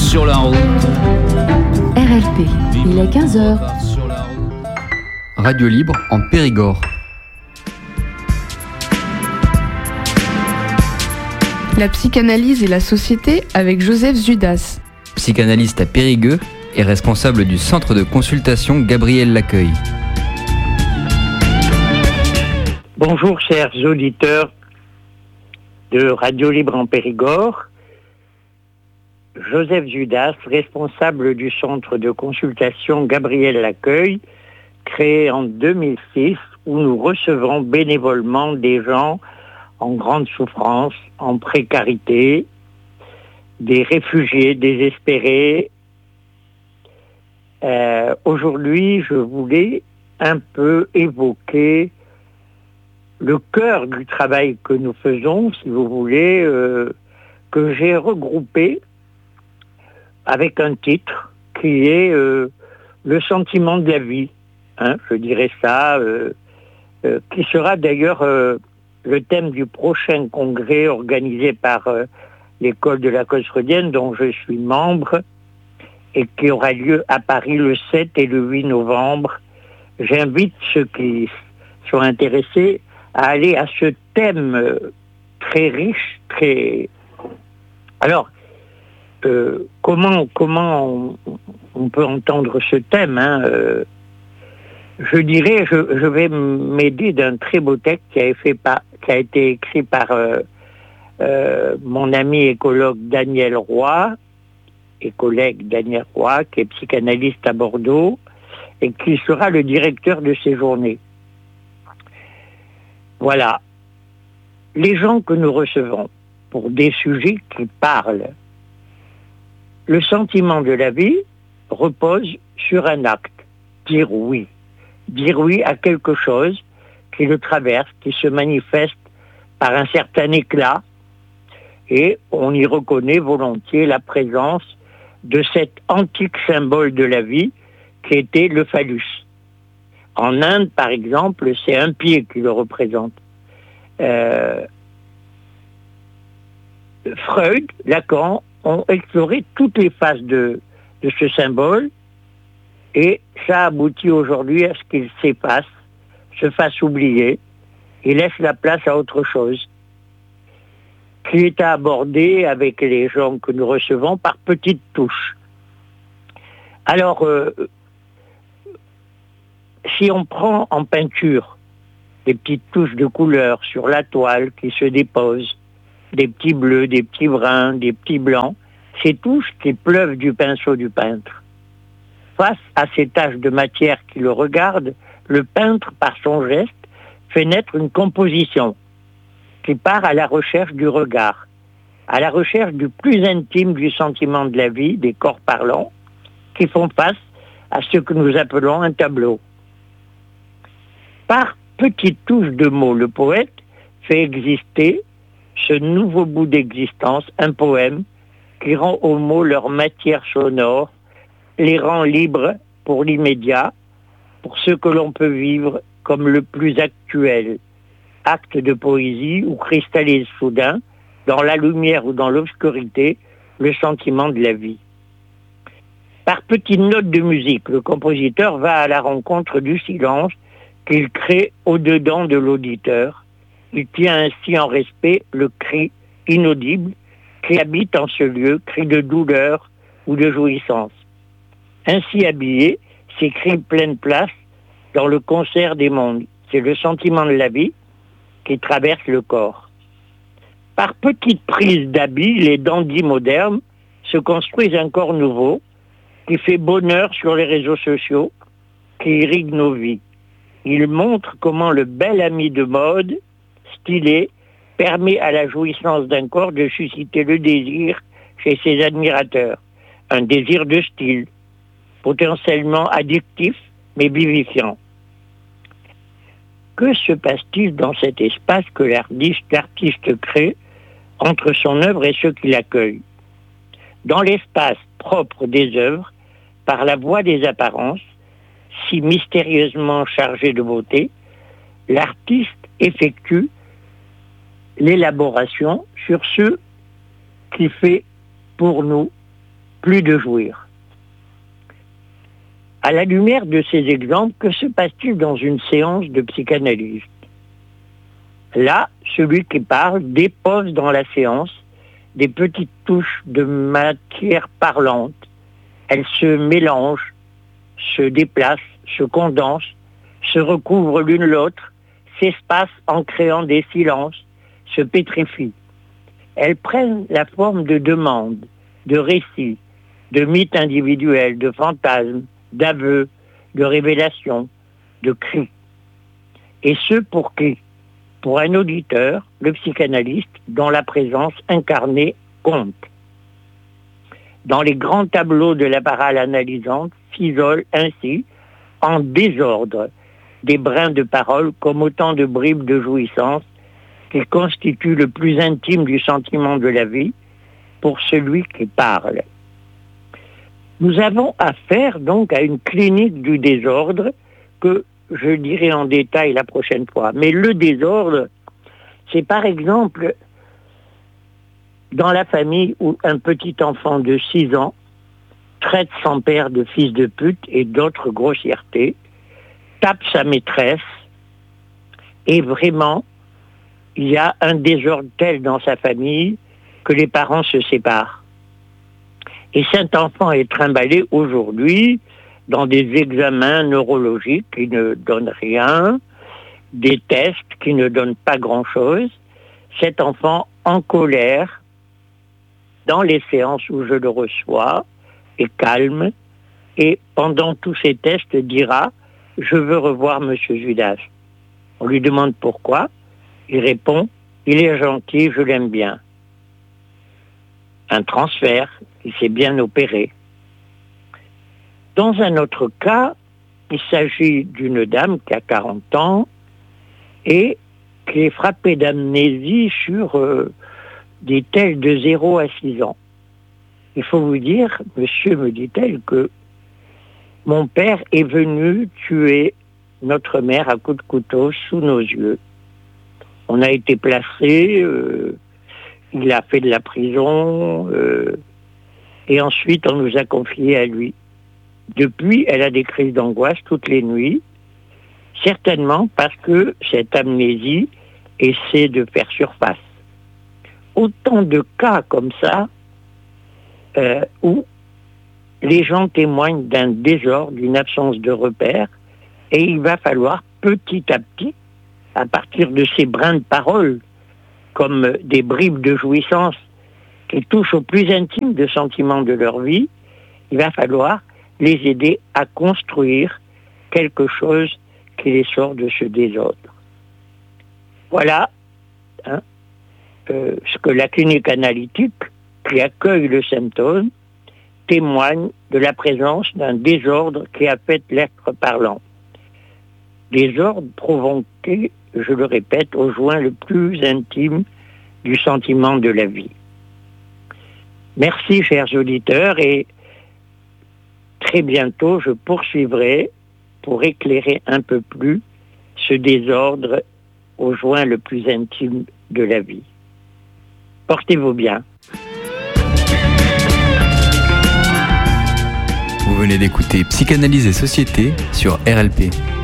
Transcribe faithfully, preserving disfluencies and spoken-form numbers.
sur la route. R L P, il est quinze heures. Radio Libre en Périgord. La psychanalyse et la société avec Joseph Zudas. Psychanalyste à Périgueux et responsable du centre de consultation Gabriel Laccueil. Bonjour chers auditeurs de Radio Libre en Périgord. Joseph Zudas, responsable du centre de consultation Gabriel Laccueil, créé en deux mille six, où nous recevons bénévolement des gens en grande souffrance, en précarité, des réfugiés désespérés. Euh, aujourd'hui, je voulais un peu évoquer le cœur du travail que nous faisons, si vous voulez, euh, que j'ai regroupé avec un titre qui est euh, le sentiment de la vie, hein, je dirais ça, euh, euh, qui sera d'ailleurs euh, le thème du prochain congrès organisé par euh, l'école de la cause freudienne dont je suis membre et qui aura lieu à Paris le sept et le huit novembre. J'invite ceux qui sont intéressés à aller à ce thème euh, très riche, très... Alors, Euh, comment comment on, on peut entendre ce thème, hein, euh, je dirais, je, je vais m'aider d'un très beau texte qui a, fait par, qui a été écrit par euh, euh, mon ami écologue Daniel Roy, et collègue Daniel Roy, qui est psychanalyste à Bordeaux, et qui sera le directeur de ces journées. Voilà. Les gens que nous recevons pour des sujets qui parlent. Le sentiment de la vie repose sur un acte, dire oui. Dire oui à quelque chose qui le traverse, qui se manifeste par un certain éclat, et on y reconnaît volontiers la présence de cet antique symbole de la vie qui était le phallus. En Inde, par exemple, c'est un pied qui le représente. Euh, Freud, Lacan, ont exploré toutes les phases de, de ce symbole et ça aboutit aujourd'hui à ce qu'il s'efface, se fasse oublier et laisse la place à autre chose qui est à aborder avec les gens que nous recevons par petites touches. Alors, euh, si on prend en peinture des petites touches de couleur sur la toile qui se déposent, des petits bleus, des petits bruns, des petits blancs, ces touches qui pleuvent du pinceau du peintre. Face à ces taches de matière qui le regardent, le peintre, par son geste, fait naître une composition qui part à la recherche du regard, à la recherche du plus intime du sentiment de la vie, des corps parlants, qui font face à ce que nous appelons un tableau. Par petites touches de mots, le poète fait exister ce nouveau bout d'existence, un poème qui rend aux mots leur matière sonore, les rend libres pour l'immédiat, pour ce que l'on peut vivre comme le plus actuel, acte de poésie où cristallise soudain, dans la lumière ou dans l'obscurité, le sentiment de la vie. Par petites notes de musique, le compositeur va à la rencontre du silence qu'il crée au-dedans de l'auditeur. Il tient ainsi en respect le cri inaudible qui habite en ce lieu, cri de douleur ou de jouissance. Ainsi habillé, ces cris prennent place dans le concert des mondes. C'est le sentiment de la vie qui traverse le corps. Par petites prises d'habits, les dandys modernes se construisent un corps nouveau qui fait bonheur sur les réseaux sociaux, qui irrigue nos vies. Il montre comment le bel ami de mode stylé permet à la jouissance d'un corps de susciter le désir chez ses admirateurs. Un désir de style, potentiellement addictif, mais vivifiant. Que se passe-t-il dans cet espace que l'artiste, l'artiste crée entre son œuvre et ceux qui l'accueillent? Dans l'espace propre des œuvres, par la voie des apparences, si mystérieusement chargé de beauté, l'artiste effectue l'élaboration sur ce qui fait pour nous plus de jouir. À la lumière de ces exemples, que se passe-t-il dans une séance de psychanalyse? Là, celui qui parle dépose dans la séance des petites touches de matière parlante. Elles se mélangent, se déplacent, se condensent, se recouvrent l'une l'autre, s'espacent en créant des silences, se pétrifient. Elles prennent la forme de demandes, de récits, de mythes individuels, de fantasmes, d'aveux, de révélations, de cris. Et ce pour qui? Pour un auditeur, le psychanalyste, dont la présence incarnée compte. Dans les grands tableaux de la parole analysante s'isolent ainsi, en désordre, des brins de parole comme autant de bribes de jouissance qui constituent le plus intime du sentiment de la vie pour celui qui parle. Nous avons affaire donc à une clinique du désordre que je dirai en détail la prochaine fois. Mais le désordre, c'est par exemple dans la famille où un petit enfant de six ans traite son père de fils de pute et d'autres grossièretés, tape sa maîtresse, et vraiment, il y a un désordre tel dans sa famille que les parents se séparent. Et cet enfant est trimballé aujourd'hui dans des examens neurologiques qui ne donnent rien, des tests qui ne donnent pas grand-chose. Cet enfant en colère, dans les séances où je le reçois, est calme et pendant tous ces tests dira « Je veux revoir M. Judas ». On lui demande pourquoi. Il répond « Il est gentil, je l'aime bien ». Un transfert qui s'est bien opéré. Dans un autre cas, il s'agit d'une dame qui a quarante ans et qui est frappée d'amnésie sur euh, des tels de zéro à six ans. Il faut vous dire, monsieur, me dit-elle, que mon père est venu tuer notre mère à coups de couteau sous nos yeux. On a été placés, euh, il a fait de la prison, euh, et ensuite on nous a confiés à lui. Depuis, elle a des crises d'angoisse toutes les nuits, certainement parce que cette amnésie essaie de faire surface. Autant de cas comme ça, euh, où les gens témoignent d'un désordre, d'une absence de repères, et il va falloir petit à petit, à partir de ces brins de parole, comme des bribes de jouissance qui touchent au plus intime de sentiments de leur vie, il va falloir les aider à construire quelque chose qui les sort de ce désordre. Voilà hein, euh, ce que la clinique analytique qui accueille le symptôme témoigne de la présence d'un désordre qui affecte l'être parlant. Désordre provoqué, je le répète, au joint le plus intime du sentiment de la vie. Merci, chers auditeurs, et très bientôt, je poursuivrai pour éclairer un peu plus ce désordre au joint le plus intime de la vie. Portez-vous bien. Vous venez d'écouter Psychanalyse et Société sur R L P.